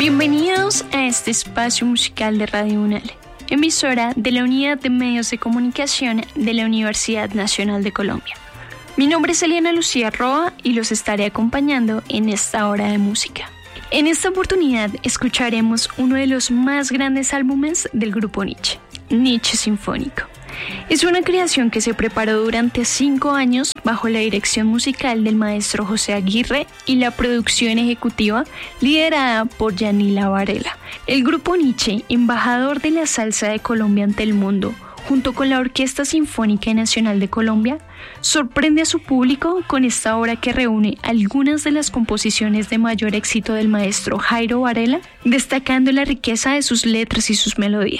Bienvenidos a este espacio musical de Radio UNAL, emisora de la Unidad de Medios de Comunicación de la Universidad Nacional de Colombia. Mi nombre es Eliana Lucía Roa y los estaré acompañando en esta hora de música. En esta oportunidad escucharemos uno de los más grandes álbumes del grupo Nietzsche, Nietzsche Sinfónico. Es una creación que se preparó durante 5 años bajo la dirección musical del maestro José Aguirre y la producción ejecutiva liderada por Yanila Varela. El grupo Nietzsche, embajador de la salsa de Colombia ante el mundo, junto con la Orquesta Sinfónica Nacional de Colombia, sorprende a su público con esta obra que reúne algunas de las composiciones de mayor éxito del maestro Jairo Varela, destacando la riqueza de sus letras y sus melodías.